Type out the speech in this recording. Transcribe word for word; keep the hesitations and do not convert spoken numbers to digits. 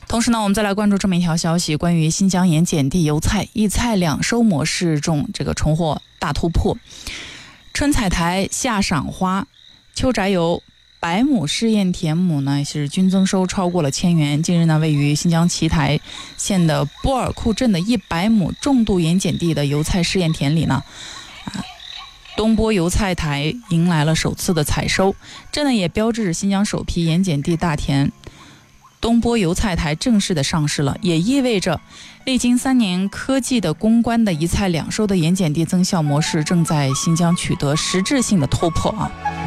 同时呢，我们再来关注这么一条消息，关于新疆盐碱地油菜一菜两收模式中这个重获大突破。春采台，夏赏花，秋摘油。百亩试验田亩呢是均增收超过了千元。近日呢，位于新疆奇台县的波尔库镇的一百亩重度盐碱地的油菜试验田里呢，啊，东波油菜台迎来了首次的采收，这呢也标志着新疆首批盐碱地大田东波油菜台正式的上市了，也意味着历经三年科技的攻关的一菜两收的盐碱地增效模式正在新疆取得实质性的突破啊。